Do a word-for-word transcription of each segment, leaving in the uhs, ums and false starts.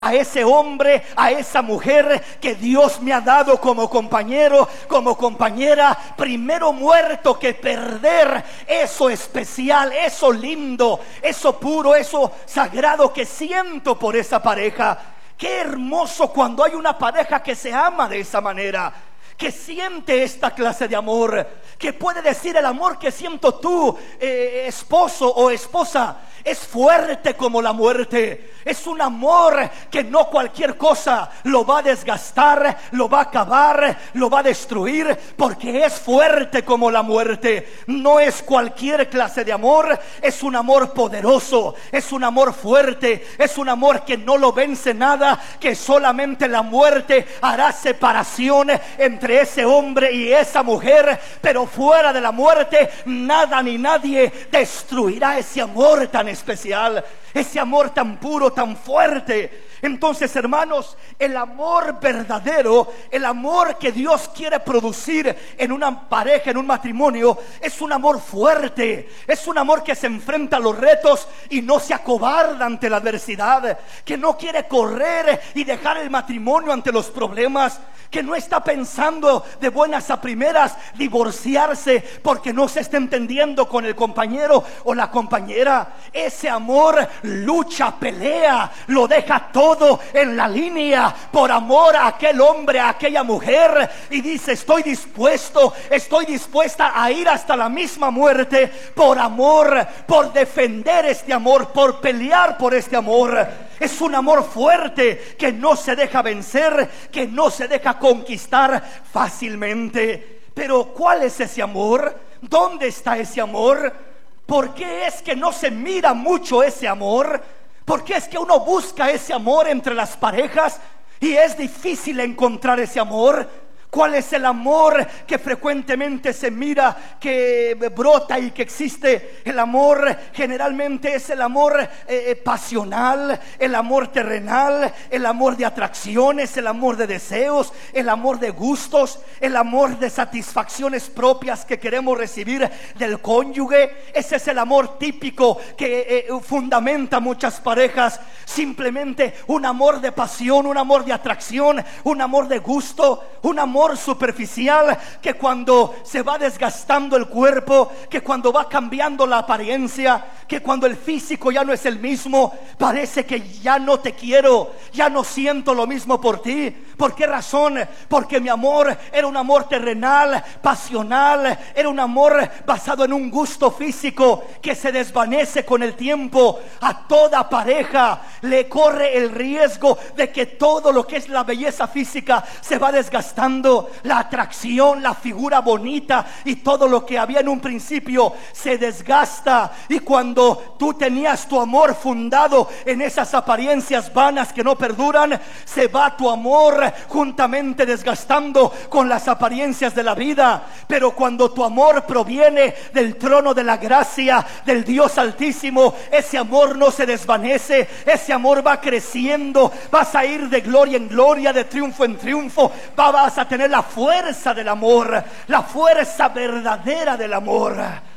a ese hombre, a esa mujer que Dios me ha dado como compañero, como compañera, primero muerto que perder eso especial, eso lindo, eso puro, eso sagrado que siento por esa pareja. Qué hermoso cuando hay una pareja que se ama de esa manera, que siente esta clase de amor, que puede decir: el amor que siento tú, eh, esposo o esposa, es fuerte como la muerte. Es un amor que no cualquier cosa lo va a desgastar, lo va a acabar, lo va a destruir, porque es fuerte como la muerte. No es cualquier clase de amor, es un amor poderoso, es un amor fuerte, es un amor que no lo vence nada, que solamente la muerte hará separación entre ese hombre y esa mujer, pero fuera de la muerte nada ni nadie destruirá ese amor tan especial, ese amor tan puro, tan fuerte. Entonces, hermanos, el amor verdadero, el amor que Dios quiere producir en una pareja, en un matrimonio, es un amor fuerte, es un amor que se enfrenta a los retos y no se acobarda ante la adversidad, que no quiere correr y dejar el matrimonio ante los problemas, que no está pensando de buenas a primeras divorciarse porque no se está entendiendo con el compañero o la compañera. Ese amor lucha, pelea, lo deja todo en la línea por amor a aquel hombre, a aquella mujer, y dice: estoy dispuesto, estoy dispuesta a ir hasta la misma muerte por amor, por defender este amor, por pelear por este amor. Es un amor fuerte que no se deja vencer, que no se deja conquistar fácilmente. Pero ¿cuál es ese amor? ¿Dónde está ese amor? ¿Por qué es que no se mira mucho ese amor? ¿Por qué es que uno busca ese amor entre las parejas y es difícil encontrar ese amor? ¿Cuál es el amor que frecuentemente se mira, que brota y que existe? El amor generalmente es el amor eh, pasional, el amor terrenal, el amor de atracciones, el amor de deseos, el amor de gustos, el amor de satisfacciones propias que queremos recibir del cónyuge. Ese es el amor típico que eh, fundamenta muchas parejas. Simplemente un amor de pasión, un amor de atracción, un amor de gusto, un amor superficial que cuando se va desgastando el cuerpo, que cuando va cambiando la apariencia, que cuando el físico ya no es el mismo, parece que ya no te quiero, ya no siento lo mismo por ti. ¿Por qué razón? Porque mi amor era un amor terrenal, pasional, era un amor basado en un gusto físico que se desvanece con el tiempo. A toda pareja le corre el riesgo de que todo lo que es la belleza física se va desgastando. La atracción, la figura bonita y todo lo que había en un principio se desgasta. Y cuando tú tenías tu amor fundado en esas apariencias vanas que no perduran, se va tu amor juntamente desgastando con las apariencias de la vida. Pero cuando tu amor proviene del trono de la gracia del Dios Altísimo, ese amor no se desvanece, ese amor va creciendo. Vas a ir de gloria en gloria, de triunfo en triunfo. Vas a tener la fuerza del amor, la fuerza verdadera del amor.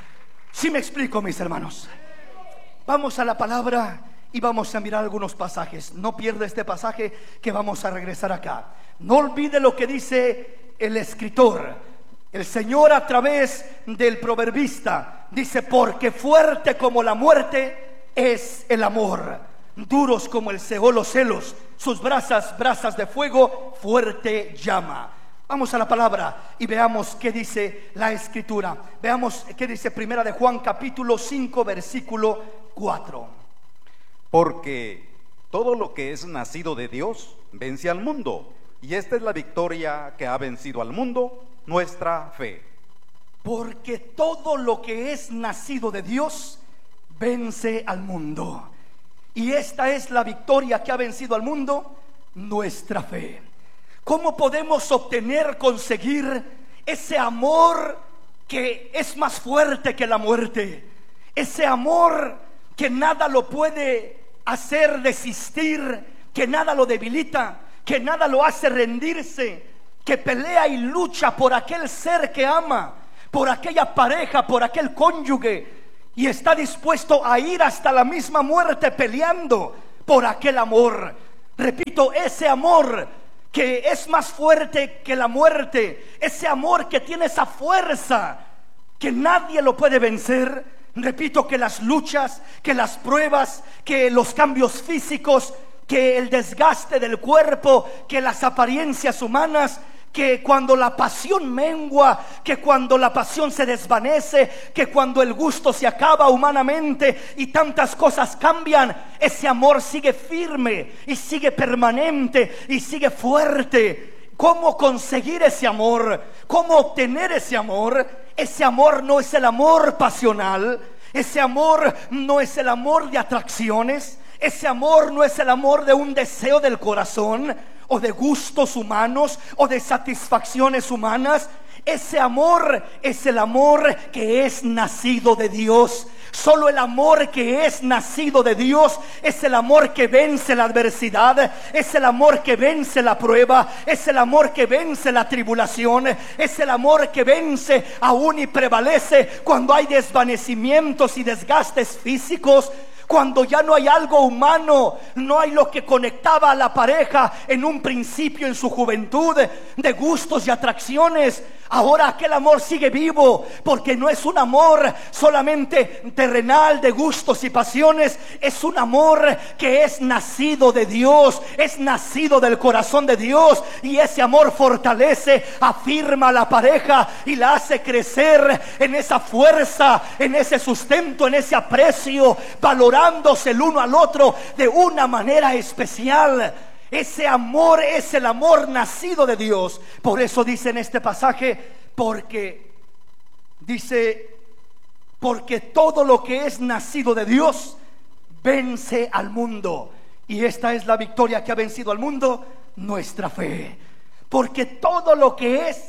¿Sí me explico, mis hermanos? Vamos a la palabra y vamos a mirar algunos pasajes. No pierda este pasaje que vamos a regresar acá. No olvide lo que dice el escritor. El Señor, a través del proverbista, dice: porque fuerte como la muerte es el amor, duros como el Seol los celos, sus brasas, brasas de fuego, fuerte llama. Vamos a la palabra y veamos qué dice la escritura. Veamos qué dice Primera de Juan capítulo cinco versículo cuatro. Porque todo lo que es nacido de Dios vence al mundo, y esta es la victoria que ha vencido al mundo, nuestra fe. Porque todo lo que es nacido de Dios vence al mundo, y esta es la victoria que ha vencido al mundo, nuestra fe. ¿Cómo podemos obtener, conseguir ese amor que es más fuerte que la muerte? Ese amor que nada lo puede hacer desistir, que nada lo debilita, que nada lo hace rendirse, que pelea y lucha por aquel ser que ama, por aquella pareja, por aquel cónyuge, y está dispuesto a ir hasta la misma muerte peleando por aquel amor. Repito, ese amor que es más fuerte que la muerte, ese amor que tiene esa fuerza que nadie lo puede vencer. Repito, que las luchas, que las pruebas, que los cambios físicos, que el desgaste del cuerpo, que las apariencias humanas, que cuando la pasión mengua, que cuando la pasión se desvanece, que cuando el gusto se acaba humanamente y tantas cosas cambian, ese amor sigue firme y sigue permanente y sigue fuerte. ¿Cómo conseguir ese amor? ¿Cómo obtener ese amor? Ese amor no es el amor pasional, ese amor no es el amor de atracciones, ese amor no es el amor de un deseo del corazón o de gustos humanos o de satisfacciones humanas. Ese amor es el amor que es nacido de Dios. Solo el amor que es nacido de Dios es el amor que vence la adversidad, es el amor que vence la prueba, es el amor que vence la tribulación, es el amor que vence aún y prevalece cuando hay desvanecimientos y desgastes físicos. Cuando ya no hay algo humano, no hay lo que conectaba a la pareja en un principio en su juventud, de gustos y atracciones. Ahora aquel amor sigue vivo, porque no es un amor solamente terrenal de gustos y pasiones, es un amor que es nacido de Dios, es nacido del corazón de Dios, y ese amor fortalece, afirma a la pareja y la hace crecer en esa fuerza, en ese sustento, en ese aprecio, valorándose el uno al otro de una manera especial. Ese amor es el amor nacido de Dios. Por eso dice en este pasaje, porque dice, porque todo lo que es nacido de Dios vence al mundo. Y esta es la victoria que ha vencido al mundo, nuestra fe. Porque todo lo que es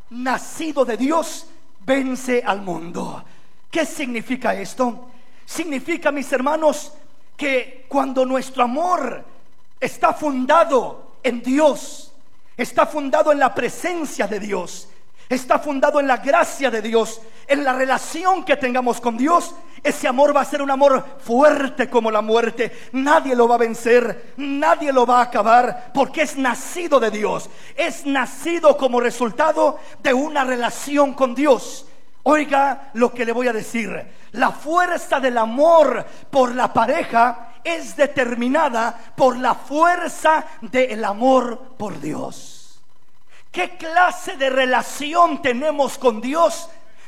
nacido de Dios vence al mundo. ¿Qué significa esto? Significa, mis hermanos, que cuando nuestro amor está fundado en Dios, está fundado en la presencia de Dios, está fundado en la gracia de Dios, en la relación que tengamos con Dios, ese amor va a ser un amor fuerte como la muerte. Nadie lo va a vencer, nadie lo va a acabar, porque es nacido de Dios, es nacido como resultado de una relación con Dios. Oiga lo que le voy a decir: la fuerza del amor por la pareja es determinada por la fuerza del amor por Dios. ¿Qué clase de relación tenemos con Dios?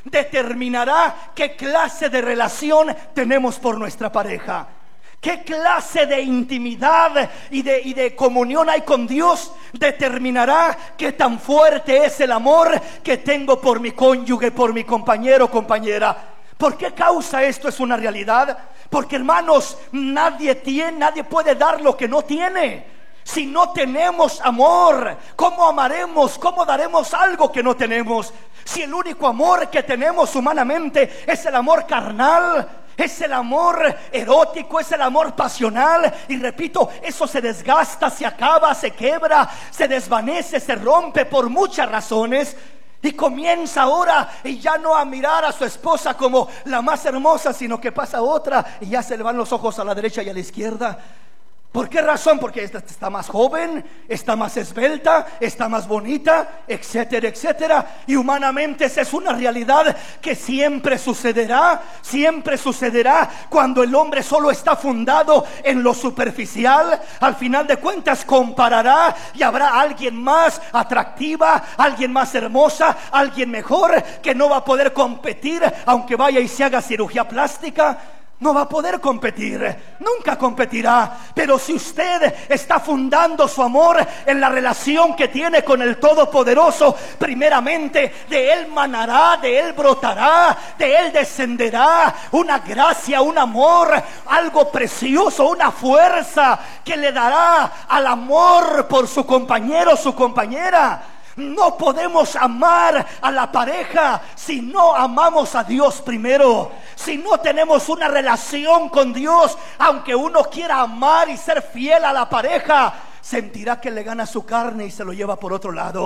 Determinará qué clase de relación tenemos por nuestra pareja. ¿Qué clase de intimidad y de, y de comunión hay con Dios? Determinará qué tan fuerte es el amor que tengo por mi cónyuge, por mi compañero o compañera. ¿Por qué causa esto? Es una realidad. Porque, hermanos, nadie tiene, nadie puede dar lo que no tiene. Si no tenemos amor, ¿cómo amaremos? ¿Cómo daremos algo que no tenemos? Si el único amor que tenemos humanamente es el amor carnal, es el amor erótico, es el amor pasional, y repito, eso se desgasta, se acaba, se quebra, se desvanece, se rompe por muchas razones. Y comienza ahora y ya no a mirar a su esposa como la más hermosa, sino que pasa otra y ya se le van los ojos a la derecha y a la izquierda. ¿Por qué razón? Porque esta está más joven, está más esbelta, está más bonita, etcétera, etcétera. Y humanamente esa es una realidad que siempre sucederá, siempre sucederá cuando el hombre solo está fundado en lo superficial. Al final de cuentas comparará y habrá alguien más atractiva, alguien más hermosa, alguien mejor, que no va a poder competir aunque vaya y se haga cirugía plástica. No va a poder competir, nunca competirá. Pero si usted está fundando su amor en la relación que tiene con el Todopoderoso, primeramente de Él manará, de Él brotará, de Él descenderá una gracia, un amor, algo precioso, una fuerza que le dará al amor por su compañero, su compañera. No podemos amar a la pareja si no amamos a Dios primero. Si no tenemos una relación con Dios, aunque uno quiera amar y ser fiel a la pareja, sentirá que le gana su carne y se lo lleva por otro lado.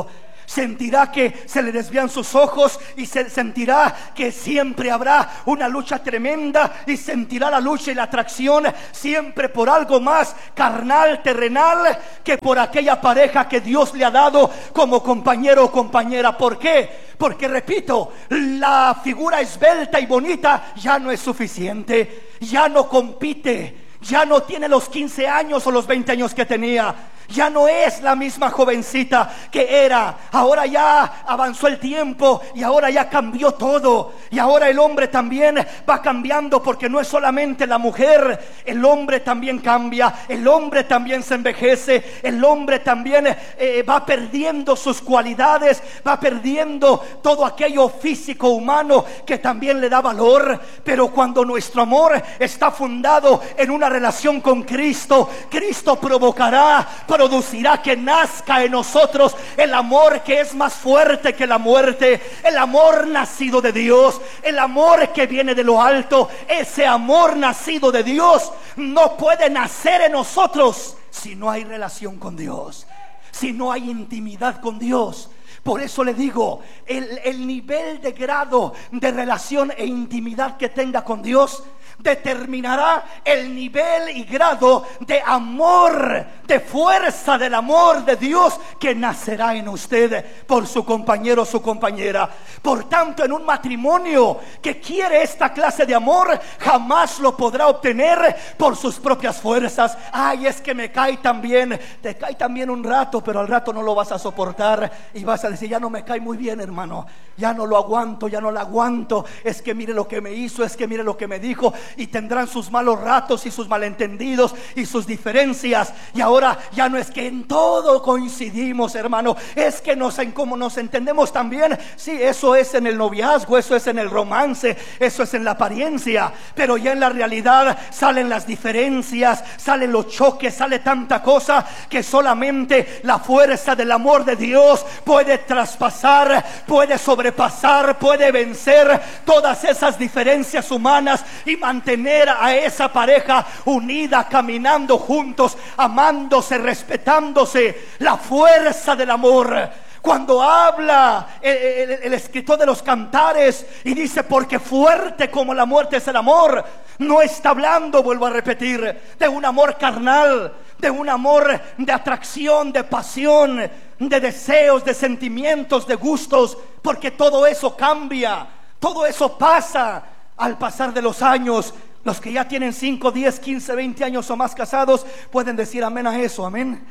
sentirá que se le desvían sus ojos y se sentirá que siempre habrá una lucha tremenda y sentirá la lucha y la atracción siempre por algo más carnal, terrenal, que por aquella pareja que Dios le ha dado como compañero o compañera. ¿Por qué? Porque, repito, la figura esbelta y bonita ya no es suficiente, ya no compite, ya no tiene los quince años o los veinte años que tenía. Ya no es la misma jovencita que era. Ahora ya avanzó el tiempo y ahora ya cambió todo. Y ahora el hombre también va cambiando, porque no es solamente la mujer, el hombre también cambia, el hombre también se envejece, el hombre también eh, va perdiendo sus cualidades, va perdiendo todo aquello físico humano que también le da valor. Pero cuando nuestro amor está fundado en una relación con Cristo, Cristo provocará, producirá que nazca en nosotros el amor que es más fuerte que la muerte, el amor nacido de Dios, el amor que viene de lo alto. Ese amor nacido de Dios no puede nacer en nosotros si no hay relación con Dios, si no hay intimidad con Dios. Por eso le digo, el, el nivel de grado de relación e intimidad que tenga con Dios determinará el nivel y grado de amor, de fuerza del amor de Dios que nacerá en usted por su compañero o su compañera. Por tanto, en un matrimonio que quiere esta clase de amor, jamás lo podrá obtener por sus propias fuerzas. Ay, es que me cae tan bien. Te cae tan bien un rato, pero al rato no lo vas a soportar y vas a decir: ya no me cae muy bien, hermano, ya no lo aguanto, ya no lo aguanto. Es que mire lo que me hizo, es que mire lo que me dijo. Y tendrán sus malos ratos y sus malentendidos y sus diferencias. Y ahora ya no es que en todo coincidimos, hermano, es que nos, en cómo nos entendemos también. Sí, eso es en el noviazgo, eso es en el romance, eso es en la apariencia. Pero ya en la realidad salen las diferencias, salen los choques, sale tanta cosa que solamente la fuerza del amor de Dios puede traspasar, puede sobrepasar, puede vencer todas esas diferencias humanas y mantener a esa pareja unida, caminando juntos, amándose, respetándose. La fuerza del amor. Cuando habla el, el, el escritor de los Cantares y dice: porque fuerte como la muerte es el amor, no está hablando, vuelvo a repetir, de un amor carnal, de un amor de atracción, de pasión, de deseos, de sentimientos, de gustos, porque todo eso cambia, todo eso pasa al pasar de los años. Los que ya tienen cinco, diez, quince, veinte años o más casados pueden decir amén a eso, amén.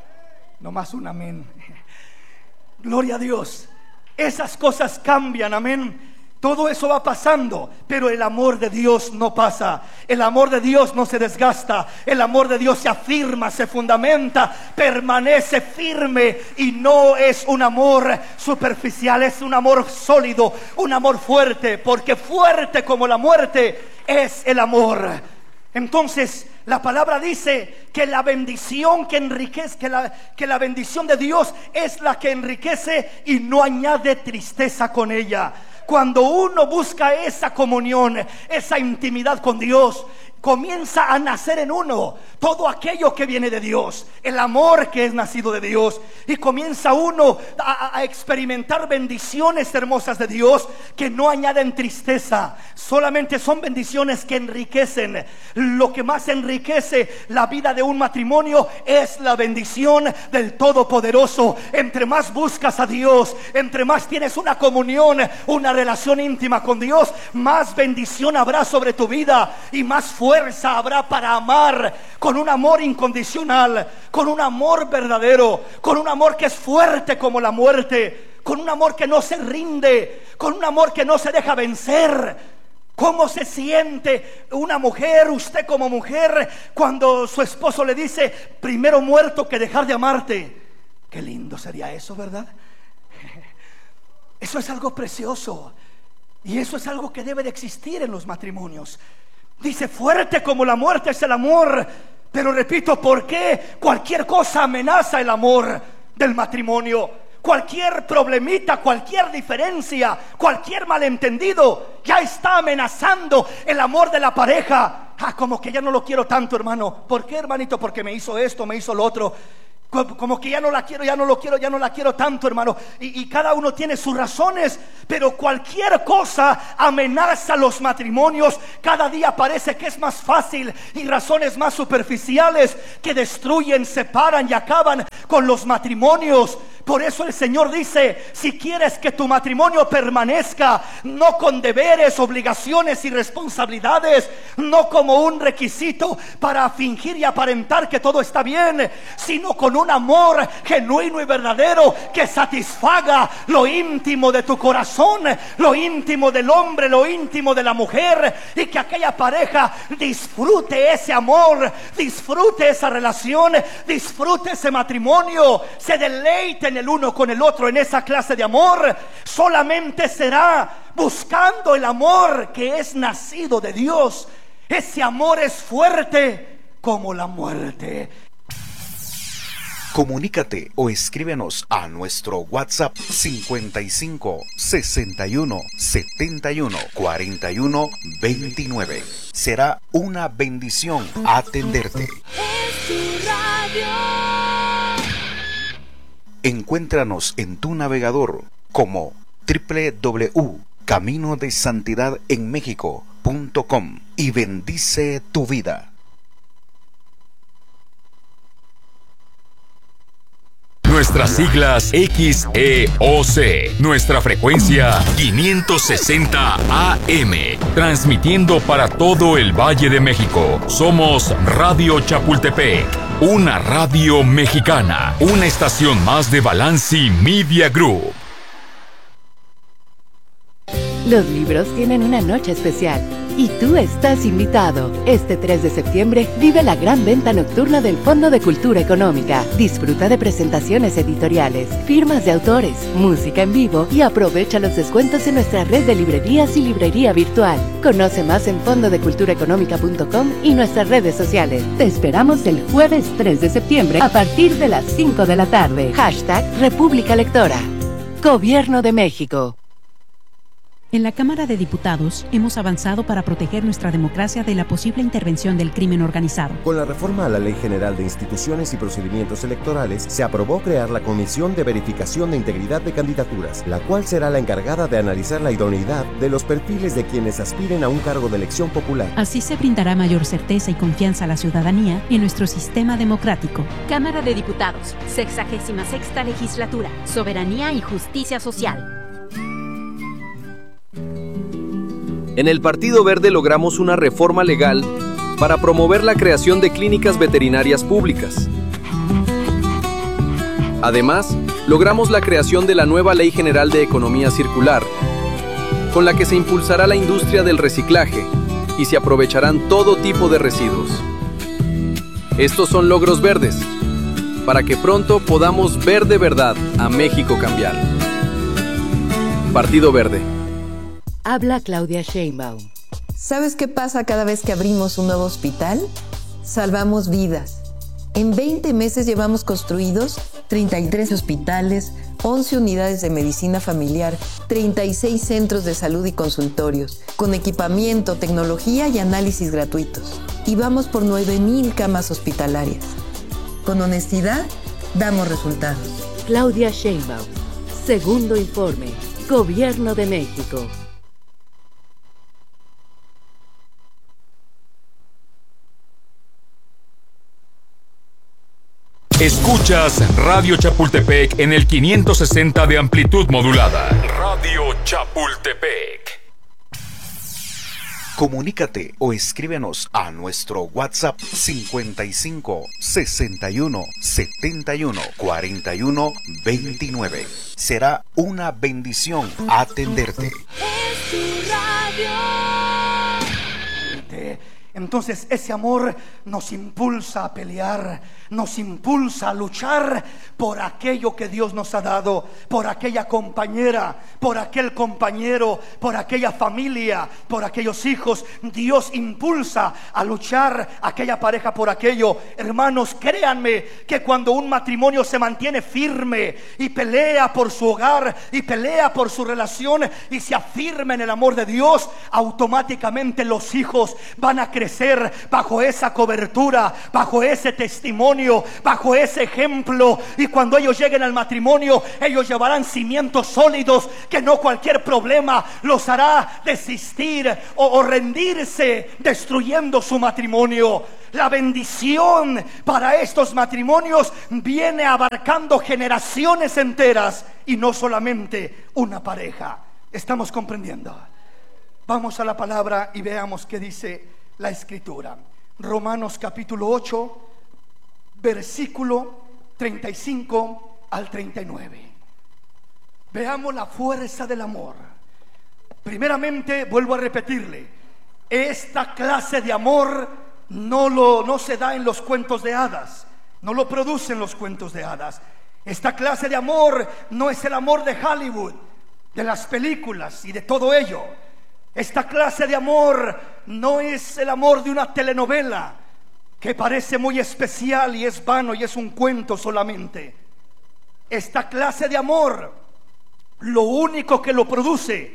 No más un amén. Gloria a Dios. Esas cosas cambian, amén. Todo eso va pasando, pero el amor de Dios no pasa. El amor de Dios no se desgasta. El amor de Dios se afirma, se fundamenta, permanece firme. Y no es un amor superficial, es un amor sólido, un amor fuerte. Porque fuerte como la muerte es el amor. Entonces la palabra dice que la bendición que enriquece, que la, que la bendición de Dios es la que enriquece y no añade tristeza con ella. Cuando uno busca esa comunión, esa intimidad con Dios, comienza a nacer en uno todo aquello que viene de Dios, el amor que es nacido de Dios, y comienza uno a, a experimentar bendiciones hermosas de Dios que no añaden tristeza, solamente son bendiciones que enriquecen. Lo que más enriquece la vida de un matrimonio es la bendición del Todopoderoso. Entre más buscas a Dios, entre más tienes una comunión, una relación íntima con Dios, más bendición habrá sobre tu vida y más fuerza fuerza habrá para amar con un amor incondicional, con un amor verdadero, con un amor que es fuerte como la muerte, con un amor que no se rinde, con un amor que no se deja vencer. ¿Cómo se siente una mujer, usted como mujer, cuando su esposo le dice: primero muerto que dejar de amarte? Qué lindo sería eso, ¿verdad? Eso es algo precioso, y eso es algo que debe de existir en los matrimonios. Dice: fuerte como la muerte es el amor. Pero repito, ¿por qué cualquier cosa amenaza el amor del matrimonio? Cualquier problemita, cualquier diferencia, cualquier malentendido ya está amenazando el amor de la pareja. Ah, como que ya no lo quiero tanto, hermano. ¿Por qué, hermanito? Porque me hizo esto, me hizo lo otro. Como que ya no la quiero, ya no lo quiero, ya no la quiero tanto, hermano. Y, y cada uno tiene sus razones, pero cualquier cosa amenaza los matrimonios. Cada día parece que es más fácil y razones más superficiales que destruyen, separan y acaban con los matrimonios. Por eso el Señor dice: si quieres que tu matrimonio permanezca, no con deberes, obligaciones y responsabilidades, no como un requisito para fingir y aparentar que todo está bien, sino con un amor genuino y verdadero que satisfaga lo íntimo de tu corazón, lo íntimo del hombre, lo íntimo de la mujer, y que aquella pareja disfrute ese amor, disfrute esa relación, disfrute ese matrimonio, se deleiten el uno con el otro en esa clase de amor. Solamente será buscando el amor que es nacido de Dios. Ese amor es fuerte como la muerte. Comunícate o escríbenos a nuestro WhatsApp cincuenta y cinco, sesenta y uno, setenta y uno, cuarenta y uno, veintinueve. Será una bendición atenderte. Es tu radio. Encuéntranos en tu navegador como doble u doble u doble u punto camino de santidad en méxico punto com y bendice tu vida. Nuestras siglas X E O C. Nuestra frecuencia quinientos sesenta A M. Transmitiendo para todo el Valle de México. Somos Radio Chapultepec. Una radio mexicana. Una estación más de Balanci Media Group. Los libros tienen una noche especial y tú estás invitado. Este tres de septiembre vive la gran venta nocturna del Fondo de Cultura Económica. Disfruta de presentaciones editoriales, firmas de autores, música en vivo y aprovecha los descuentos en nuestra red de librerías y librería virtual. Conoce más en fondo de cultura económica punto com y nuestras redes sociales. Te esperamos el jueves tres de septiembre a partir de las cinco de la tarde. Hashtag República Lectora. Gobierno de México. En la Cámara de Diputados hemos avanzado para proteger nuestra democracia de la posible intervención del crimen organizado. Con la reforma a la Ley General de Instituciones y Procedimientos Electorales, se aprobó crear la Comisión de Verificación de Integridad de Candidaturas, la cual será la encargada de analizar la idoneidad de los perfiles de quienes aspiren a un cargo de elección popular. Así se brindará mayor certeza y confianza a la ciudadanía en nuestro sistema democrático. Cámara de Diputados, sexagésima sexta legislatura, Soberanía y Justicia Social. En el Partido Verde logramos una reforma legal para promover la creación de clínicas veterinarias públicas. Además, logramos la creación de la nueva Ley General de Economía Circular, con la que se impulsará la industria del reciclaje y se aprovecharán todo tipo de residuos. Estos son logros verdes, para que pronto podamos ver de verdad a México cambiar. Partido Verde. Habla Claudia Sheinbaum. ¿Sabes qué pasa cada vez que abrimos un nuevo hospital? Salvamos vidas. En veinte meses llevamos construidos treinta y tres hospitales, once unidades de medicina familiar, treinta y seis centros de salud y consultorios, con equipamiento, tecnología y análisis gratuitos. Y vamos por nueve mil camas hospitalarias. Con honestidad, damos resultados. Claudia Sheinbaum. Segundo informe. Gobierno de México. Escuchas Radio Chapultepec en el quinientos sesenta de amplitud modulada. Radio Chapultepec. Comunícate o escríbenos a nuestro WhatsApp cincuenta y cinco, sesenta y uno, setenta y uno, cuarenta y uno, veintinueve. Será una bendición atenderte. Es tu radio. Entonces ese amor nos impulsa a pelear, nos impulsa a luchar por aquello que Dios nos ha dado, por aquella compañera, por aquel compañero, por aquella familia, por aquellos hijos. Dios impulsa a luchar a aquella pareja por aquello. Hermanos, créanme que cuando un matrimonio se mantiene firme y pelea por su hogar y pelea por su relación y se afirma en el amor de Dios, automáticamente los hijos van a crecer crecer bajo esa cobertura, bajo ese testimonio, bajo ese ejemplo. Y cuando ellos lleguen al matrimonio, ellos llevarán cimientos sólidos que no cualquier problema los hará desistir o, o rendirse, destruyendo su matrimonio. La bendición para estos matrimonios viene abarcando generaciones enteras y no solamente una pareja. ¿Estamos comprendiendo? Vamos a la palabra y veamos qué dice la Escritura. Romanos capítulo ocho, versículo treinta y cinco al treinta y nueve. Veamos la fuerza del amor. Primeramente, vuelvo a repetirle, esta clase de amor no, lo, no se da en los cuentos de hadas, no lo producen los cuentos de hadas. Esta clase de amor no es el amor de Hollywood, de las películas y de todo ello. Esta clase de amor no es el amor de una telenovela que parece muy especial y es vano y es un cuento solamente. Esta clase de amor, lo único que lo produce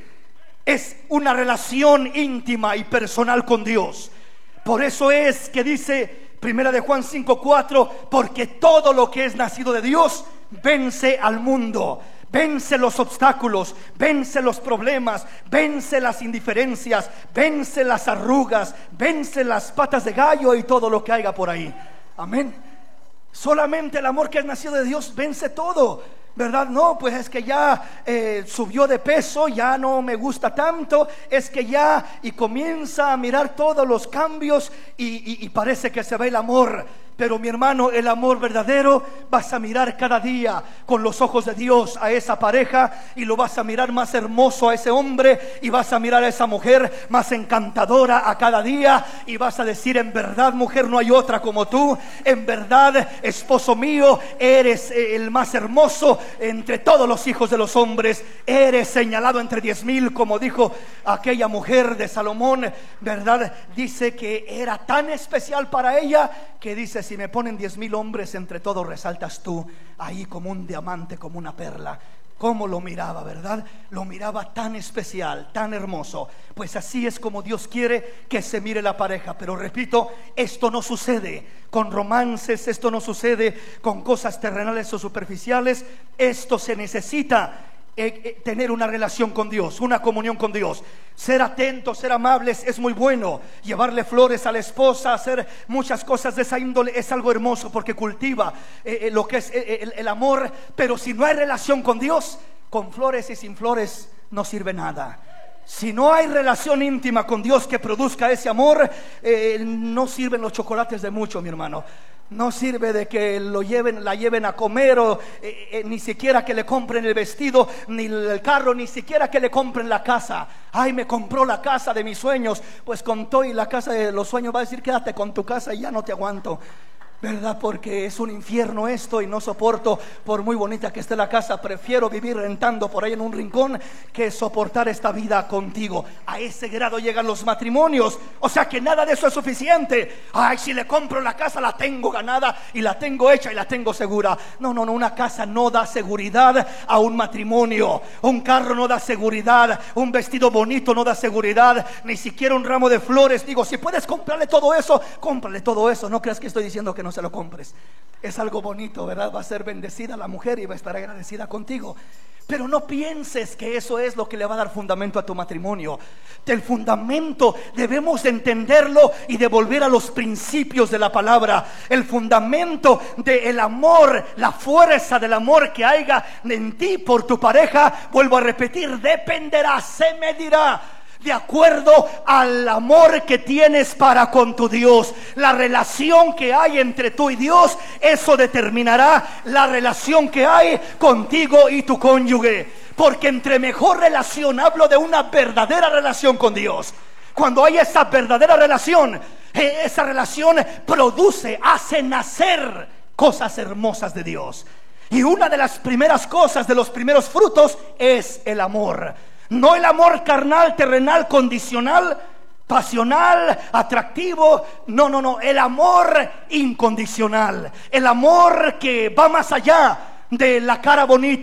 es una relación íntima y personal con Dios. Por eso es que dice Primera de Juan cinco cuatro, porque todo lo que es nacido de Dios vence al mundo. Vence los obstáculos, vence los problemas, vence las indiferencias, vence las arrugas, vence las patas de gallo y todo lo que haya por ahí. Amén. Solamente el amor que es nacido de Dios vence todo, ¿verdad? No, pues es que ya eh, subió de peso, ya no me gusta tanto, es que ya, y comienza a mirar todos los cambios y, y, y parece que se ve el amor. Pero mi hermano, el amor verdadero, vas a mirar cada día con los ojos de Dios a esa pareja y lo vas a mirar más hermoso a ese hombre y vas a mirar a esa mujer más encantadora a cada día y vas a decir: en verdad, mujer, no hay otra como tú. En verdad, esposo mío, eres el más hermoso entre todos los hijos de los hombres. Eres señalado entre diez mil, como dijo aquella mujer de Salomón, ¿verdad? Dice que era tan especial para ella que dice: si me ponen diez mil hombres, entre todos resaltas tú, ahí como un diamante, como una perla. ¿Cómo lo miraba, verdad? Lo miraba tan especial, tan hermoso. Pues así es como Dios quiere que se mire la pareja. Pero repito, esto no sucede con romances, esto no sucede con cosas terrenales o superficiales. Esto se necesita Eh, eh, tener una relación con Dios, una comunión con Dios. Ser atentos, ser amables es muy bueno. Llevarle flores a la esposa, hacer muchas cosas de esa índole es algo hermoso, porque cultiva eh, eh, lo que es eh, el, el amor. Pero si no hay relación con Dios, con flores y sin flores no sirve nada. Si no hay relación íntima con Dios que produzca ese amor, eh, no sirven los chocolates de mucho, mi hermano. No sirve de que lo lleven, la lleven a comer, o eh, eh, ni siquiera que le compren el vestido, ni el carro, ni siquiera que le compren la casa. Ay, me compró la casa de mis sueños. Pues con todo y la casa de los sueños va a decir: quédate con tu casa y ya no te aguanto, ¿verdad? Porque es un infierno esto y no soporto. Por muy bonita que esté la casa, prefiero vivir rentando por ahí en un rincón que soportar esta vida contigo. A ese grado llegan los matrimonios. O sea que nada de eso es suficiente. Ay, si le compro la casa, la tengo ganada y la tengo hecha y la tengo segura. No, no, no, una casa no da seguridad a un matrimonio. Un carro no da seguridad. Un vestido bonito no da seguridad. Ni siquiera un ramo de flores. Digo, si puedes comprarle todo eso, cómprale todo eso. No creas que estoy diciendo que no se lo compres. Es algo bonito, ¿verdad? Va a ser bendecida la mujer y va a estar agradecida contigo. Pero no pienses que eso es lo que le va a dar fundamento a tu matrimonio. El fundamento debemos entenderlo y devolver a los principios de la palabra. El fundamento del amor, la fuerza del amor que haya en ti por tu pareja, vuelvo a repetir, dependerá, se medirá de acuerdo al amor que tienes para con tu Dios. La relación que hay entre tú y Dios, eso determinará la relación que hay contigo y tu cónyuge. Porque entre mejor relación, hablo de una verdadera relación con Dios. Cuando hay esa verdadera relación, esa relación produce, hace nacer cosas hermosas de Dios. Y una de las primeras cosas, de los primeros frutos, es el amor. No el amor carnal, terrenal, condicional, pasional, atractivo. No, no, no. El amor incondicional. El amor que va más allá de la cara bonita,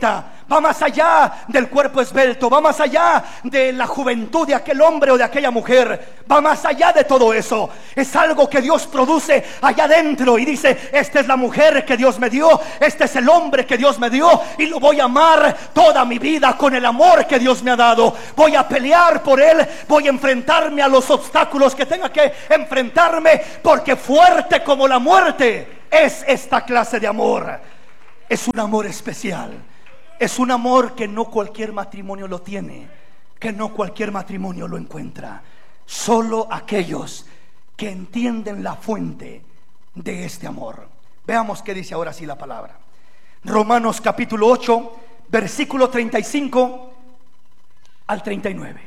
va más allá del cuerpo esbelto, va más allá de la juventud de aquel hombre o de aquella mujer, va más allá de todo eso. Es algo que Dios produce allá adentro y dice: esta es la mujer que Dios me dio, este es el hombre que Dios me dio, y lo voy a amar toda mi vida con el amor que Dios me ha dado. Voy a pelear por él, voy a enfrentarme a los obstáculos que tenga que enfrentarme, porque fuerte como la muerte es esta clase de amor. Es un amor especial, es un amor que no cualquier matrimonio lo tiene, que no cualquier matrimonio lo encuentra. Solo aquellos que entienden la fuente de este amor. Veamos qué dice ahora sí la palabra. Romanos capítulo ocho, versículo treinta y cinco al treinta y nueve.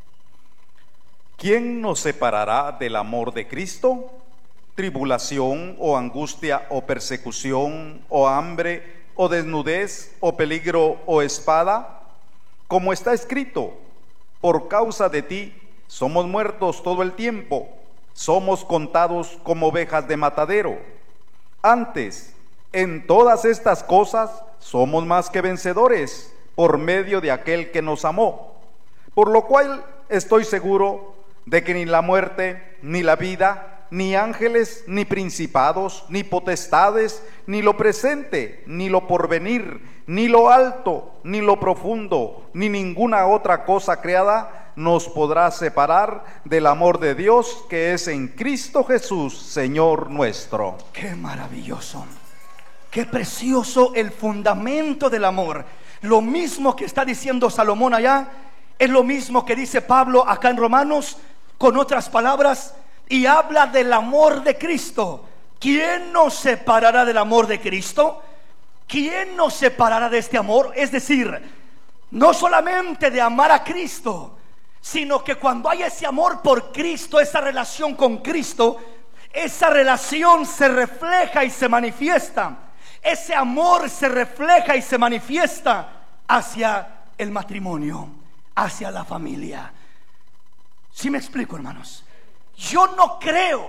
¿Quién nos separará del amor de Cristo? ¿Tribulación o angustia o persecución o hambre o desnudez o peligro o espada? Como está escrito: por causa de ti somos muertos todo el tiempo, somos contados como ovejas de matadero. Antes, en todas estas cosas somos más que vencedores por medio de aquel que nos amó. Por lo cual estoy seguro de que ni la muerte, ni la vida, ni ángeles, ni principados, ni potestades, ni lo presente, ni lo porvenir, ni lo alto, ni lo profundo, ni ninguna otra cosa creada nos podrá separar del amor de Dios que es en Cristo Jesús, Señor nuestro. Qué maravilloso, qué precioso el fundamento del amor. Lo mismo que está diciendo Salomón allá es lo mismo que dice Pablo acá en Romanos, con otras palabras, y habla del amor de Cristo. ¿Quién nos separará del amor de Cristo? ¿Quién nos separará de este amor? Es decir, no solamente de amar a Cristo, sino que cuando hay ese amor por Cristo, esa relación con Cristo, esa relación se refleja y se manifiesta. Ese amor se refleja y se manifiesta hacia el matrimonio, hacia la familia. ¿Sí me explico, hermanos? Yo no creo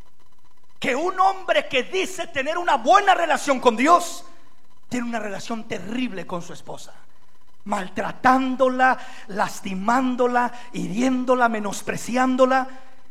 que un hombre que dice tener una buena relación con Dios tiene una relación terrible con su esposa, maltratándola, lastimándola, hiriéndola, menospreciándola.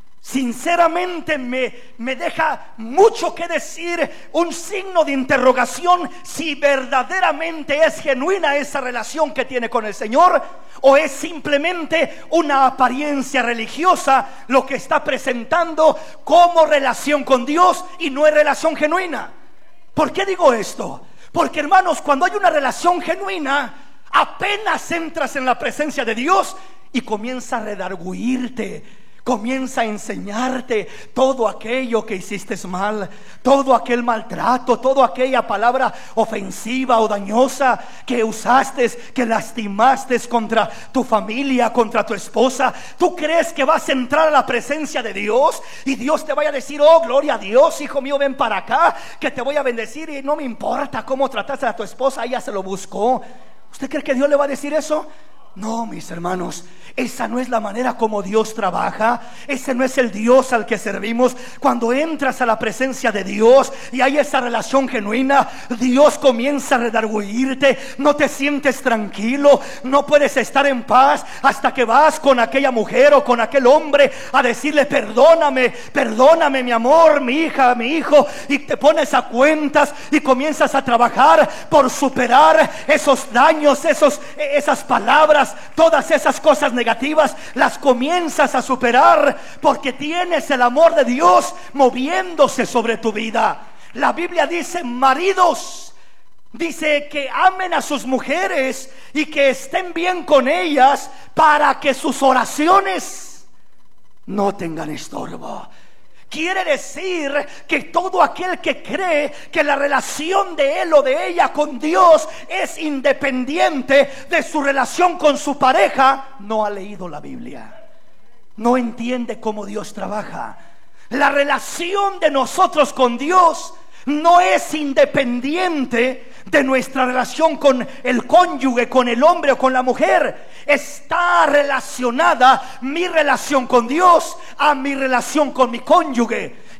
Sinceramente me, me deja mucho que decir, un signo de interrogación, si verdaderamente es genuina esa relación que tiene con el Señor, o es simplemente una apariencia religiosa lo que está presentando como relación con Dios y no es relación genuina. ¿Por qué digo esto? Porque, hermanos, cuando hay una relación genuina, apenas entras en la presencia de Dios y comienza a redarguirte, comienza a enseñarte todo aquello que hiciste mal, todo aquel maltrato, toda aquella palabra ofensiva o dañosa que usaste, que lastimaste contra tu familia, contra tu esposa. ¿Tú crees que vas a entrar a la presencia de Dios y Dios te vaya a decir: oh, gloria a Dios, hijo mío, ven para acá, que te voy a bendecir y no me importa cómo trataste a tu esposa, ella se lo buscó? ¿Usted cree que Dios le va a decir eso? No, mis hermanos, esa no es la manera como Dios trabaja. Ese no es el Dios al que servimos. Cuando entras a la presencia de Dios y hay esa relación genuina, Dios comienza a redarguirte. No te sientes tranquilo, no puedes estar en paz hasta que vas con aquella mujer o con aquel hombre a decirle: perdóname, perdóname mi amor, mi hija, mi hijo. Y te pones a cuentas y comienzas a trabajar por superar esos daños, esos, esas palabras, todas esas cosas negativas, las comienzas a superar porque tienes el amor de Dios moviéndose sobre tu vida. La Biblia dice: maridos, dice que amen a sus mujeres y que estén bien con ellas para que sus oraciones no tengan estorbo. Quiere decir que todo aquel que cree que la relación de él o de ella con Dios es independiente de su relación con su pareja, no ha leído la Biblia, no entiende cómo Dios trabaja. La relación de nosotros con Dios no es independiente de nuestra relación con el cónyuge, con el hombre o con la mujer. Está relacionada mi relación con Dios a mi relación con mi cónyuge.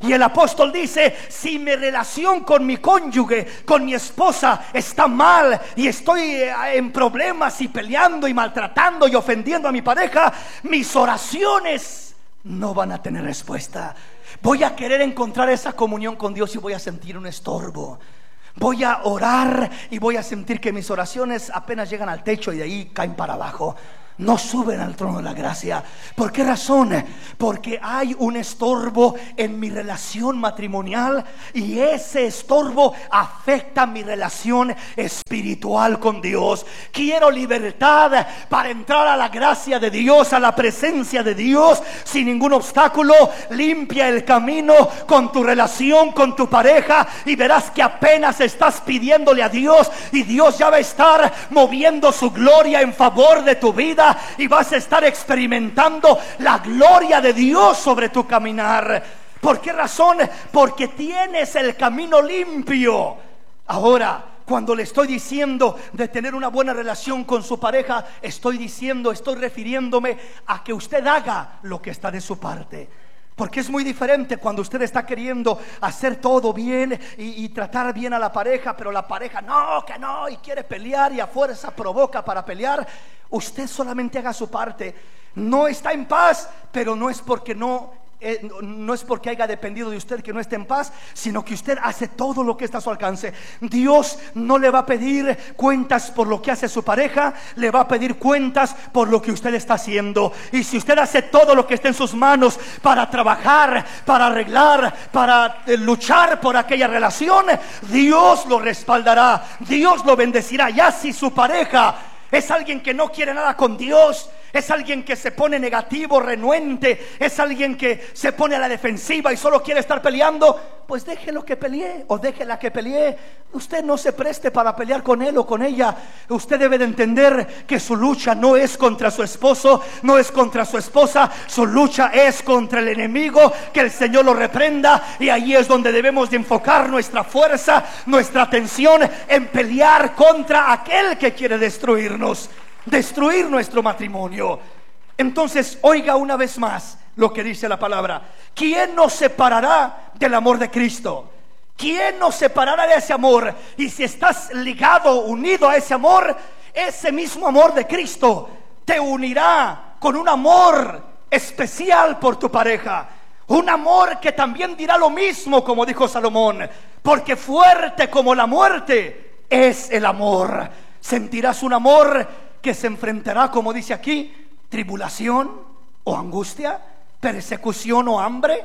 Y el apóstol dice: si mi relación con mi cónyuge, con mi esposa está mal y estoy en problemas y peleando y maltratando y ofendiendo a mi pareja, mis oraciones no van a tener respuesta. Voy a querer encontrar esa comunión con Dios y voy a sentir un estorbo. Voy a orar y voy a sentir que mis oraciones apenas llegan al techo y de ahí caen para abajo. No suben al trono de la gracia. ¿Por qué razón? Porque hay un estorbo en mi relación matrimonial, y ese estorbo afecta mi relación espiritual con Dios. Quiero libertad para entrar a la gracia de Dios, a la presencia de Dios sin ningún obstáculo. Limpia el camino con tu relación con tu pareja y verás que apenas estás pidiéndole a Dios y Dios ya va a estar moviendo su gloria en favor de tu vida. Y vas a estar experimentando la gloria de Dios sobre tu caminar. ¿Por qué razón? Porque tienes el camino limpio. Ahora, cuando le estoy diciendo de tener una buena relación con su pareja, estoy diciendo, estoy refiriéndome a que usted haga lo que está de su parte. Porque es muy diferente cuando usted está queriendo hacer todo bien y, y tratar bien a la pareja, pero la pareja no, que no, y quiere pelear y a fuerza provoca para pelear. Usted solamente haga su parte. No está en paz, pero no es porque no Eh, no es porque haya dependido de usted que no esté en paz, sino que usted hace todo lo que está a su alcance. Dios no le va a pedir cuentas por lo que hace su pareja, le va a pedir cuentas por lo que usted está haciendo. Y si usted hace todo lo que esté en sus manos para trabajar, para arreglar, para eh, luchar por aquella relación, Dios lo respaldará, Dios lo bendecirá. Ya si su pareja es alguien que no quiere nada con Dios, es alguien que se pone negativo, renuente, es alguien que se pone a la defensiva y solo quiere estar peleando, pues déjelo que pelee o déjela que pelee. Usted no se preste para pelear con él o con ella. Usted debe de entender que su lucha no es contra su esposo, no es contra su esposa, su lucha es contra el enemigo. Que el Señor lo reprenda, y ahí es donde debemos de enfocar nuestra fuerza, nuestra atención en pelear contra aquel que quiere destruirnos, destruir nuestro matrimonio. Entonces, oiga una vez más lo que dice la palabra: ¿quién nos separará del amor de Cristo? ¿Quién nos separará de ese amor? Y si estás ligado, unido a ese amor, ese mismo amor de Cristo te unirá con un amor especial por tu pareja, un amor que también dirá lo mismo, como dijo Salomón, porque fuerte como la muerte es el amor. Sentirás un amor que se enfrentará, como dice aquí, tribulación o angustia, persecución o hambre,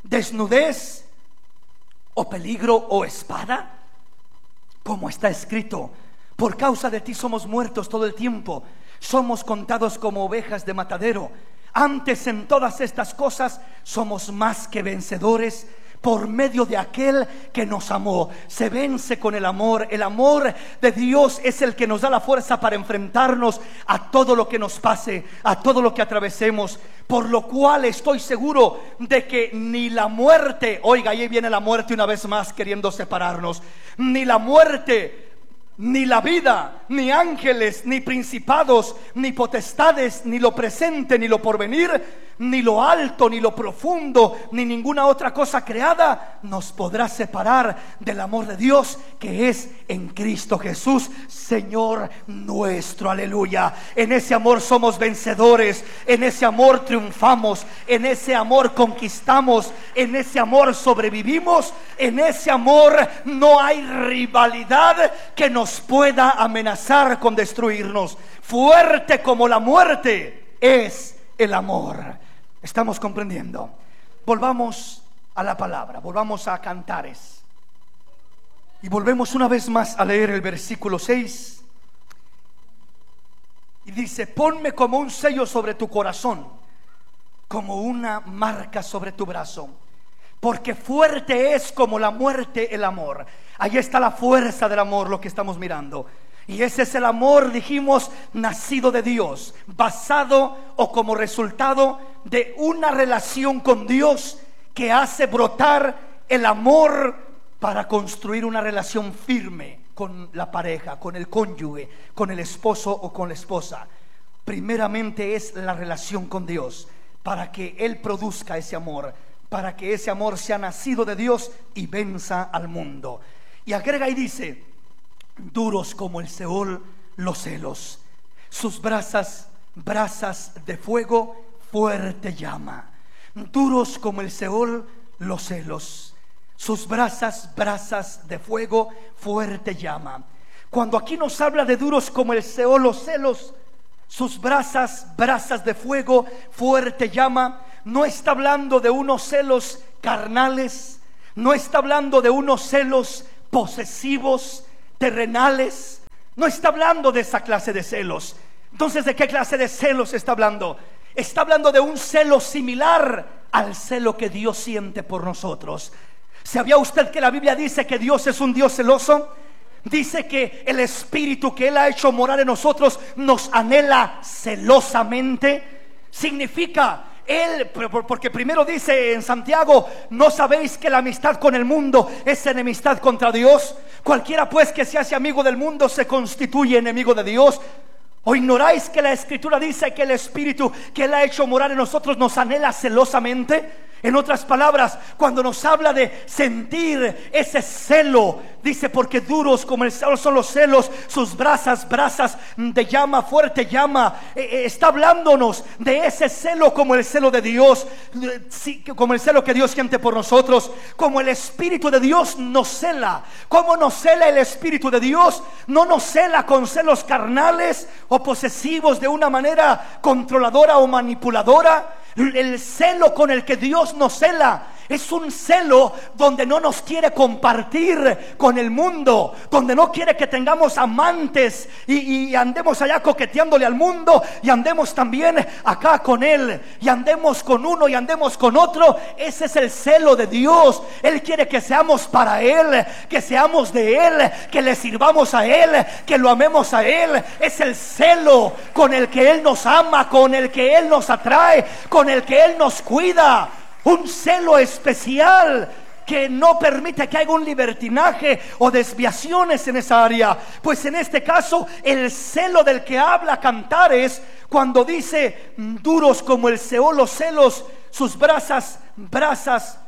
desnudez o peligro o espada. Como está escrito: por causa de ti somos muertos todo el tiempo, somos contados como ovejas de matadero. Antes en todas estas cosas somos más que vencedores por medio de aquel que nos amó. Se vence con el amor. El amor de Dios es el que nos da la fuerza para enfrentarnos a todo lo que nos pase, a todo lo que atravesemos. Por lo cual estoy seguro de que ni la muerte, oiga, ahí viene la muerte una vez más queriendo separarnos, ni la muerte, ni la vida, ni ángeles, ni principados, ni potestades, ni lo presente, ni lo porvenir, ni lo alto, ni lo profundo, ni ninguna otra cosa creada nos podrá separar del amor de Dios que es en Cristo Jesús, Señor nuestro. Aleluya. En ese amor somos vencedores, en ese amor triunfamos, en ese amor conquistamos, en ese amor sobrevivimos, en ese amor no hay rivalidad que nos pueda amenazar con destruirnos. Fuerte como la muerte es el amor. ¿Estamos comprendiendo? Volvamos a la palabra, volvamos a Cantares y volvemos una vez más a leer el versículo seis. Y dice: ponme como un sello sobre tu corazón, como una marca sobre tu brazo, porque fuerte es como la muerte el amor. Ahí está la fuerza del amor, lo que estamos mirando. Y ese es el amor, dijimos, nacido de Dios, basado o como resultado de una relación con Dios que hace brotar el amor para construir una relación firme con la pareja, con el cónyuge, con el esposo o con la esposa. Primeramente es la relación con Dios, para que Él produzca ese amor, para que ese amor sea nacido de Dios y venza al mundo. Y agrega y dice: duros como el Seol los celos, sus brasas, brasas de fuego, fuerte llama. Duros como el Seol los celos, sus brasas, brasas de fuego, fuerte llama. Cuando aquí nos habla de duros como el Seol los celos, sus brasas, brasas de fuego, fuerte llama, no está hablando de unos celos carnales, no está hablando de unos celos posesivos, terrenales, no está hablando de esa clase de celos. Entonces, ¿de qué clase de celos está hablando? Está hablando de un celo similar al celo que Dios siente por nosotros. ¿Sabía usted que la Biblia dice que Dios es un Dios celoso? Dice que el Espíritu que Él ha hecho morar en nosotros nos anhela celosamente. Significa Él, porque primero dice en Santiago: ¿no sabéis que la amistad con el mundo es enemistad contra Dios? Cualquiera pues que se hace amigo del mundo se constituye enemigo de Dios. ¿O ignoráis que la Escritura dice que el Espíritu que Él ha hecho morar en nosotros nos anhela celosamente? En otras palabras, cuando nos habla de sentir ese celo, dice: porque duros como el Seol son los celos, sus brasas, brasas de llama, fuerte llama. eh, Está hablándonos de ese celo como el celo de Dios, sí, como el celo que Dios siente por nosotros, como el Espíritu de Dios nos cela. ¿Cómo nos cela el Espíritu de Dios? No nos cela con celos carnales o posesivos de una manera controladora o manipuladora. El celo con el que Dios nos cela es un celo donde no nos quiere compartir con el mundo, donde no quiere que tengamos amantes y, y andemos allá coqueteándole al mundo y andemos también acá con Él, y andemos con uno y andemos con otro. Ese es el celo de Dios. Él quiere que seamos para Él, que seamos de Él, que le sirvamos a Él, que lo amemos a Él. Es el celo con el que Él nos ama, con el que Él nos atrae, con el que Él nos cuida. Un celo especial que no permite que haya un libertinaje o desviaciones en esa área. Pues en este caso, el celo del que habla Cantares, cuando dice: duros como el Seol los celos, sus brasas, brasas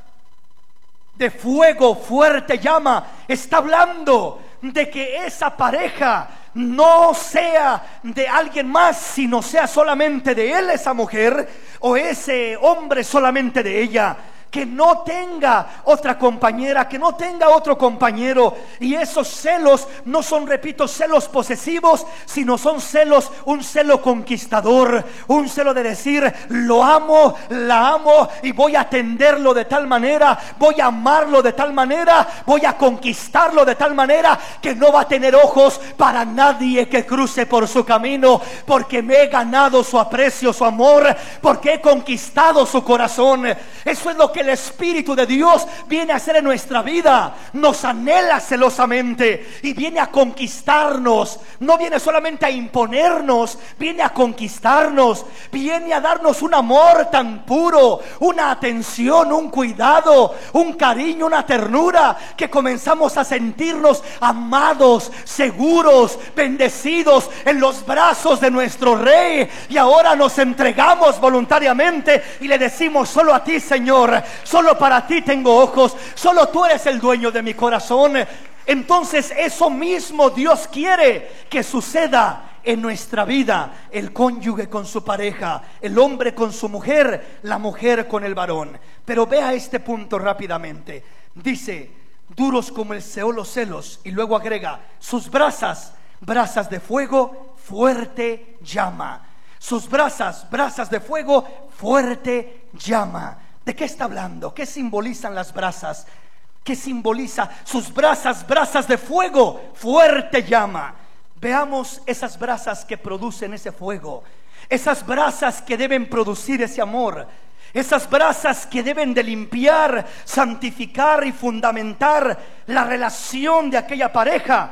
de fuego, fuerte llama. Está hablando de que esa pareja no sea de alguien más, sino sea solamente de él esa mujer, o ese hombre solamente de ella. Que no tenga otra compañera, que no tenga otro compañero. Y esos celos no son, repito, celos posesivos, sino son celos, un celo conquistador, un celo de decir: lo amo, la amo, y voy a atenderlo de tal manera, voy a amarlo de tal manera, voy a conquistarlo de tal manera que no va a tener ojos para nadie que cruce por su camino, porque me he ganado su aprecio, su amor, porque he conquistado su corazón. Eso es lo que el Espíritu de Dios viene a hacer en nuestra vida. Nos anhela celosamente y viene a conquistarnos. No viene solamente a imponernos, viene a conquistarnos, viene a darnos un amor tan puro, una atención, un cuidado, un cariño, una ternura, que comenzamos a sentirnos amados, seguros, bendecidos en los brazos de nuestro Rey. Y ahora nos entregamos voluntariamente y le decimos: solo a ti, Señor, solo para ti tengo ojos, solo tú eres el dueño de mi corazón. Entonces eso mismo Dios quiere que suceda en nuestra vida. El cónyuge con su pareja, el hombre con su mujer, la mujer con el varón. Pero vea este punto rápidamente. Dice: duros como el Seol los celos, y luego agrega: sus brasas, brasas de fuego, fuerte llama. Sus brasas, brasas de fuego, fuerte llama. ¿De qué está hablando? ¿Qué simbolizan las brasas? ¿Qué simboliza? Sus brasas, brasas de fuego, fuerte llama. Veamos esas brasas que producen ese fuego, esas brasas que deben producir ese amor, esas brasas que deben de limpiar, santificar y fundamentar la relación de aquella pareja.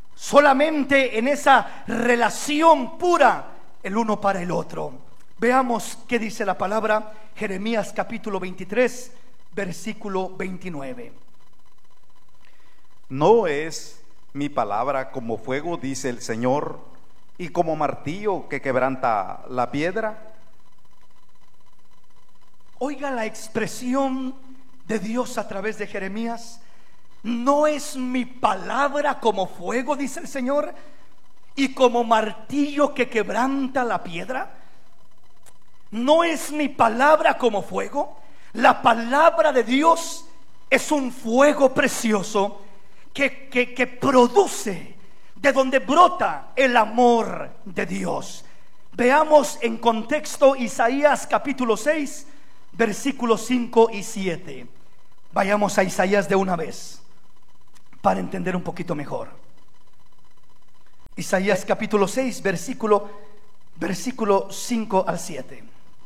Solamente en esa relación pura, el uno para el otro. Veamos qué dice la palabra. Jeremías capítulo veintitrés, versículo veintinueve. No es mi palabra como fuego, dice el Señor, y como martillo que quebranta la piedra. Oiga la expresión de Dios a través de Jeremías. No es mi palabra como fuego, dice el Señor, y como martillo que quebranta la piedra. No es mi palabra como fuego. La palabra de Dios es un fuego precioso que, que, que produce, de donde brota el amor de Dios. Veamos en contexto Isaías capítulo seis, versículos cinco y siete. Vayamos a Isaías de una vez para entender un poquito mejor. Isaías capítulo seis, versículo, versículo cinco al siete.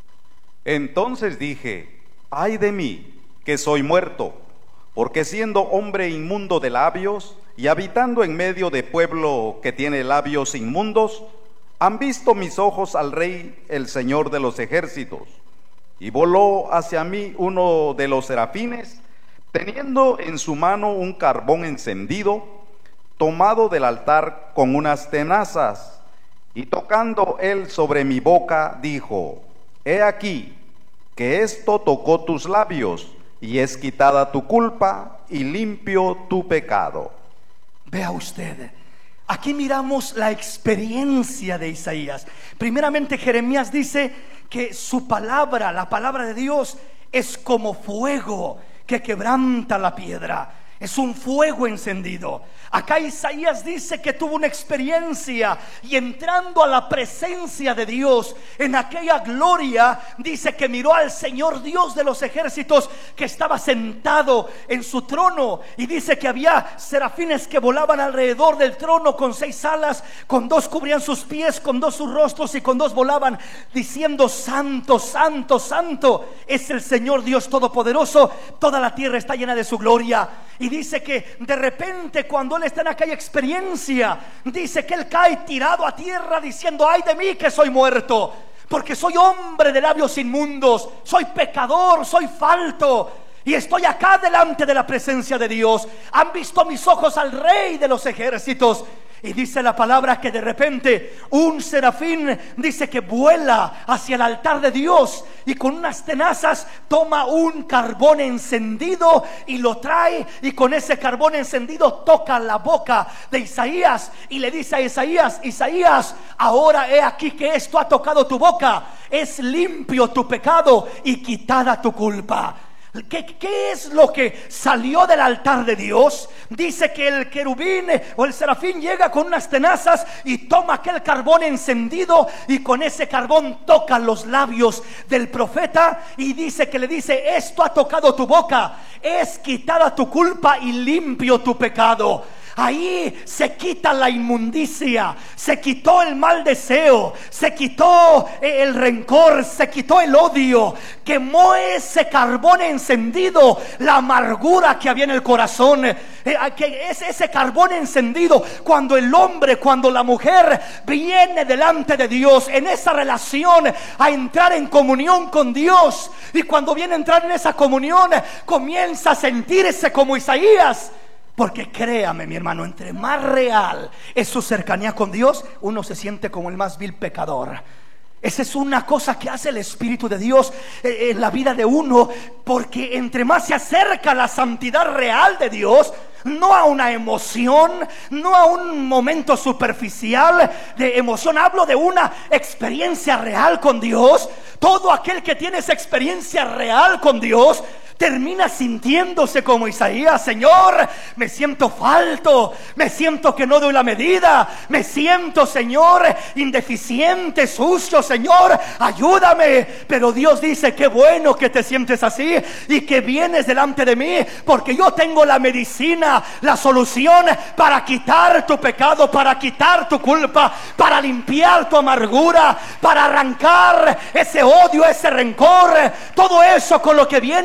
Entonces dije: ay de mí, que soy muerto, porque siendo hombre inmundo de labios y habitando en medio de pueblo que tiene labios inmundos, han visto mis ojos al Rey, el Señor de los ejércitos. Y voló hacia mí uno de los serafines, teniendo en su mano un carbón encendido, tomado del altar con unas tenazas, y tocando él sobre mi boca, dijo: he aquí, que esto tocó tus labios, y es quitada tu culpa, y limpio tu pecado. Vea usted, aquí miramos la experiencia de Isaías. Primeramente, Jeremías dice que su palabra, la palabra de Dios, es como fuego que quebranta la piedra. Es un fuego encendido. Acá Isaías dice que tuvo una experiencia, y entrando a la presencia de Dios, en aquella gloria, dice que miró al Señor Dios de los ejércitos, que estaba sentado en su trono, y dice que había serafines que volaban alrededor del trono con seis alas, con dos cubrían sus pies, con dos sus rostros, y con dos volaban, diciendo: santo, santo, santo es el Señor Dios Todopoderoso, toda la tierra está llena de su gloria. Y dice que de repente, cuando él está en aquella experiencia, dice que él cae tirado a tierra diciendo: ay de mí, que soy muerto, porque soy hombre de labios inmundos, soy pecador, soy falto, y estoy acá delante de la presencia de Dios. Han visto mis ojos al Rey de los ejércitos. Y dice la palabra que de repente un serafín, dice que vuela hacia el altar de Dios, y con unas tenazas toma un carbón encendido y lo trae, y con ese carbón encendido toca la boca de Isaías y le dice a Isaías: Isaías, ahora he aquí que esto ha tocado tu boca, es limpio tu pecado y quitada tu culpa. ¿Qué, ¿Qué es lo que salió del altar de Dios? Dice que el querubín o el serafín llega con unas tenazas y toma aquel carbón encendido, y con ese carbón toca los labios del profeta, y dice que le dice: esto ha tocado tu boca, es quitada tu culpa y limpio tu pecado. Ahí se quita la inmundicia, se quitó el mal deseo, se quitó el rencor, se quitó el odio. Quemó ese carbón encendido la amargura que había en el corazón. Eh, que es ese carbón encendido cuando el hombre, cuando la mujer viene delante de Dios en esa relación, a entrar en comunión con Dios, y cuando viene a entrar en esa comunión, comienza a sentirse como Isaías. Porque créame, mi hermano, entre más real es su cercanía con Dios, uno se siente como el más vil pecador. Esa es una cosa que hace el Espíritu de Dios en la vida de uno, porque entre más se acerca a la santidad real de Dios, no a una emoción, no a un momento superficial de emoción, hablo de una experiencia real con Dios. Todo aquel que tiene esa experiencia real con Dios termina sintiéndose como Isaías: Señor, me siento falto, me siento que no doy la medida, me siento, Señor, indeficiente, sucio, Señor, ayúdame. Pero Dios dice: qué bueno que te sientes así y que vienes delante de mí, porque yo tengo la medicina, la solución para quitar tu pecado, para quitar tu culpa, para limpiar tu amargura, para arrancar ese odio, ese rencor, todo eso con lo que vienes a hacer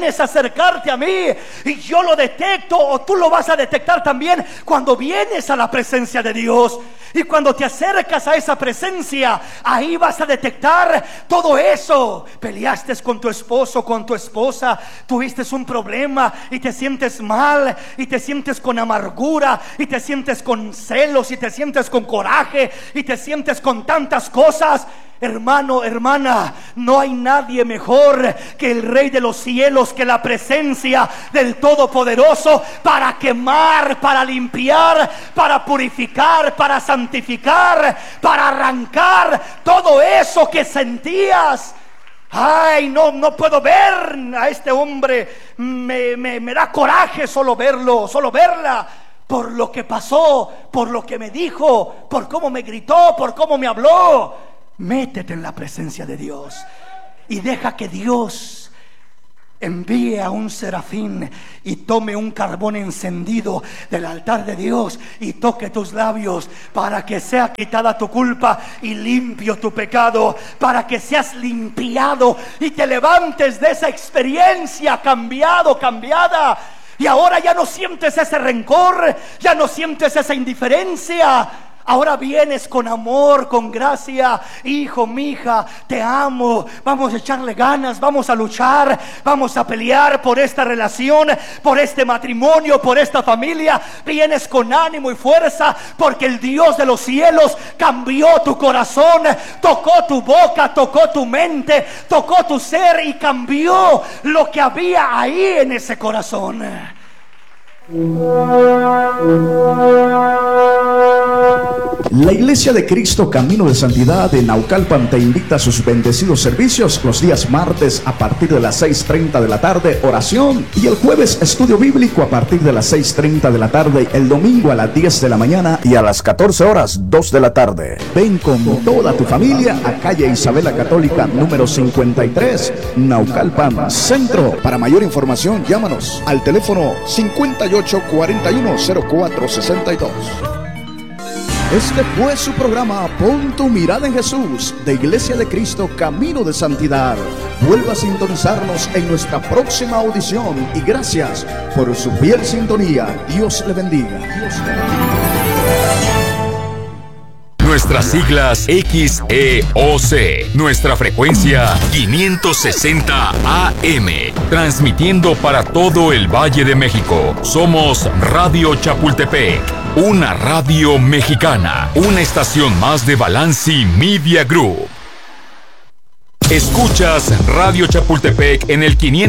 acercarte a mí y yo lo detecto, o tú lo vas a detectar también cuando vienes a la presencia de Dios. Y cuando te acercas a esa presencia, ahí vas a detectar todo eso. Peleaste con tu esposo, con tu esposa, tuviste un problema y te sientes mal, y te sientes con amargura, y te sientes con celos, y te sientes con coraje, y te sientes con tantas cosas. Hermano, hermana, no hay nadie mejor que el Rey de los cielos, que la presencia del Todopoderoso, para quemar, para limpiar, para purificar, para santificar, para arrancar todo eso que sentías. Ay, no, no puedo ver a este hombre, me, me, me da coraje solo verlo, solo verla, por lo que pasó, por lo que me dijo, por cómo me gritó, por cómo me habló. Métete en la presencia de Dios y deja que Dios envíe a un serafín y tome un carbón encendido del altar de Dios y toque tus labios, para que sea quitada tu culpa y limpio tu pecado, para que seas limpiado y te levantes de esa experiencia cambiado, cambiada. Y ahora ya no sientes ese rencor, ya no sientes esa indiferencia. Ahora vienes con amor, con gracia. Hijo, mija, te amo. Vamos a echarle ganas, vamos a luchar, vamos a pelear por esta relación, por este matrimonio, por esta familia. Vienes con ánimo y fuerza, porque el Dios de los cielos cambió tu corazón, tocó tu boca, tocó tu mente, tocó tu ser y cambió lo que había ahí en ese corazón. La Iglesia de Cristo Camino de Santidad de Naucalpan te invita a sus bendecidos servicios los días martes a partir de las seis treinta de la tarde, oración, y el jueves estudio bíblico a partir de las seis treinta de la tarde, el domingo a las diez de la mañana y a las catorce horas, dos de la tarde. Ven con toda tu familia a calle Isabela Católica número cincuenta y tres, Naucalpan Centro. Para mayor información, llámanos al teléfono cincuenta y ocho cuarenta y uno cero cuatro sesenta y dos. Este fue su programa Pon tu mirada en Jesús, de Iglesia de Cristo Camino de Santidad. Vuelva a sintonizarnos en nuestra próxima audición y gracias por su fiel sintonía. Dios le bendiga. Dios le bendiga. Nuestras siglas X E O C. Nuestra frecuencia quinientos sesenta A M. Transmitiendo para todo el Valle de México. Somos Radio Chapultepec. Una radio mexicana. Una estación más de Balanci Media Group. Escuchas Radio Chapultepec en el quinientos.